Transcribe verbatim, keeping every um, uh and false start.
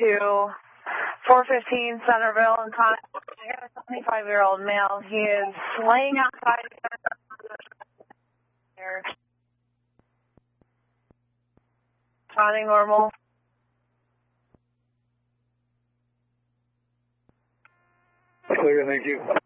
to four fifteen Centerville and contact a twenty-five-year-old male. He is laying outside here. Sounding normal. Clear, thank you.